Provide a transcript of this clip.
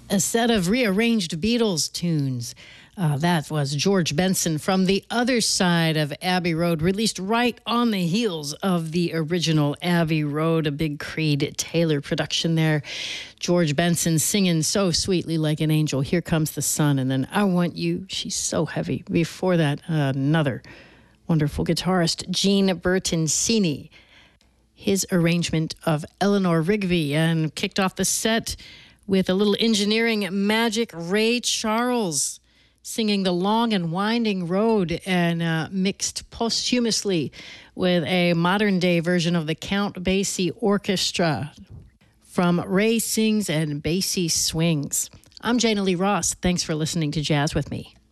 A set of rearranged Beatles tunes. That was George Benson from The Other Side of Abbey Road, released right on the heels of the original Abbey Road, a big Creed Taylor production there. George Benson singing so sweetly like an angel, Here Comes the Sun, and then I Want You, She's So Heavy. Before that, another wonderful guitarist, Gene Bertoncini. His arrangement of Eleanor Rigby, and kicked off the set with a little engineering magic, Ray Charles singing The Long and Winding Road, and mixed posthumously with a modern-day version of the Count Basie Orchestra from Ray Sings and Basie Swings. I'm Jana Lee Ross. Thanks for listening to Jazz with Me.